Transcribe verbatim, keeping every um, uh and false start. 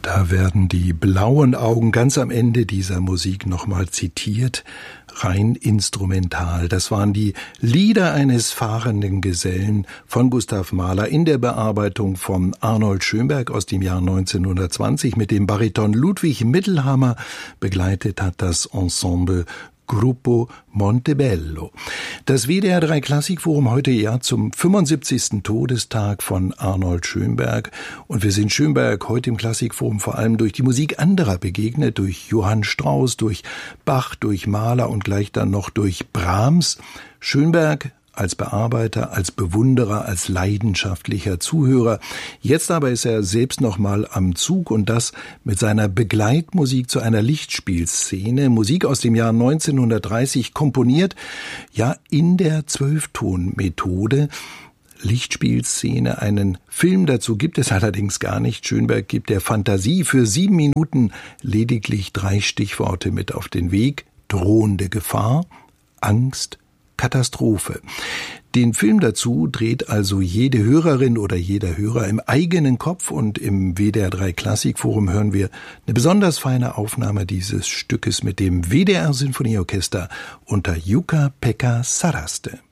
Da werden die blauen Augen ganz am Ende dieser Musik nochmal zitiert, rein instrumental. Das waren die Lieder eines fahrenden Gesellen von Gustav Mahler in der Bearbeitung von Arnold Schönberg aus dem Jahr neunzehnhundertzwanzig mit dem Bariton Ludwig Mittelhammer. Begleitet hat das Ensemble Gruppo Montebello. Das W D R drei Klassikforum heute ja zum fünfundsiebzigsten Todestag von Arnold Schönberg. Und wir sind Schönberg heute im Klassikforum vor allem durch die Musik anderer begegnet, durch Johann Strauss, durch Bach, durch Mahler und gleich dann noch durch Brahms. Schönberg als Bearbeiter, als Bewunderer, als leidenschaftlicher Zuhörer. Jetzt aber ist er selbst noch mal am Zug und das mit seiner Begleitmusik zu einer Lichtspielszene. Musik aus dem Jahr neunzehnhundertdreißig, komponiert ja in der Zwölftonmethode. Lichtspielszene, einen Film dazu gibt es allerdings gar nicht. Schönberg gibt der Fantasie für sieben Minuten lediglich drei Stichworte mit auf den Weg. Drohende Gefahr, Angst, Katastrophe. Den Film dazu dreht also jede Hörerin oder jeder Hörer im eigenen Kopf und im W D R drei Klassikforum hören wir eine besonders feine Aufnahme dieses Stückes mit dem W D R Sinfonieorchester unter Jukka-Pekka Saraste.